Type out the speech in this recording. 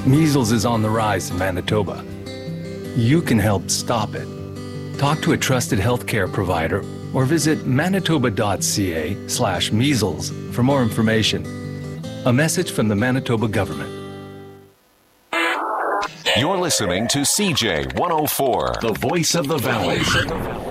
Measles is on the rise in Manitoba. You can help stop it. Talk to a trusted healthcare provider or visit manitoba.ca/measles for more information. A message from the Manitoba government. You're listening to CJ 104, the voice of the valley.